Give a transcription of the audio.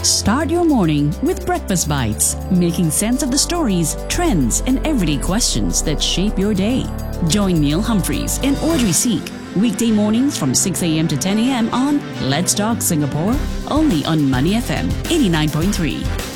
Start your morning with Breakfast Bites, making sense of the stories, trends, and everyday questions that shape your day. Join Neil Humphreys and Audrey Seek weekday mornings from 6 a.m. to 10 a.m. on Let's Talk Singapore, only on Money FM 89.3.